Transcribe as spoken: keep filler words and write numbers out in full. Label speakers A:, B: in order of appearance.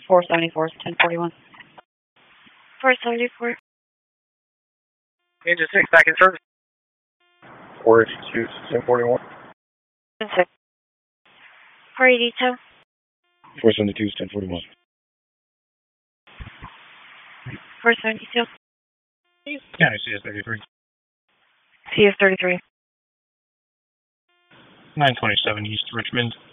A: four seventy-four, ten forty-one. four seventy-four.
B: Engine six back in service.
C: four eighty-two, ten forty-one.
A: Engine six. four eighty-two.
C: four seventy-two, ten forty-one.
A: four seventy-two.
C: County C S thirty-three.
A: C S thirty-three.
C: nine twenty-seven East Richmond.